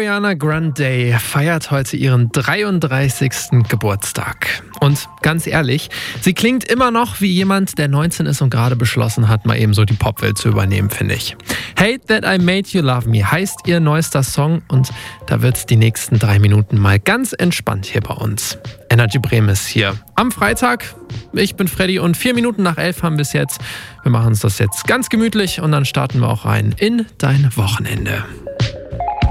Ariana Grande feiert heute ihren 33. Geburtstag. Und ganz ehrlich, sie klingt immer noch wie jemand, der 19 ist und gerade beschlossen hat, mal eben so die Popwelt zu übernehmen, finde ich. Hate That I Made You Love Me heißt ihr neuester Song und da wird's die nächsten 3 Minuten mal ganz entspannt hier bei uns. Energy Bremen ist hier am Freitag. Ich bin Freddy und 4 Minuten nach 11 haben wir es jetzt. Wir machen uns das jetzt ganz gemütlich und dann starten wir auch rein in dein Wochenende.